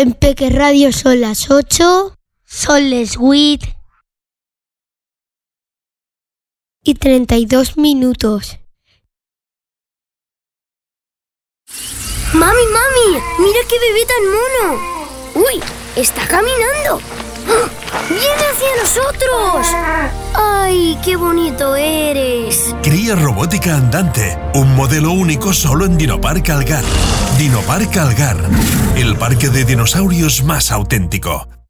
En Peque Radio son las 8, son les 8 y 32 minutos. ¡Mami, mami! ¡Mira qué bebé tan mono! ¡Uy! ¡Está caminando! ¡Viene hacia nosotros! ¡Ay, qué bonito eres! Cría robótica andante, un modelo único solo en Dinopark Algar. Dinopark Algar, el parque de dinosaurios más auténtico.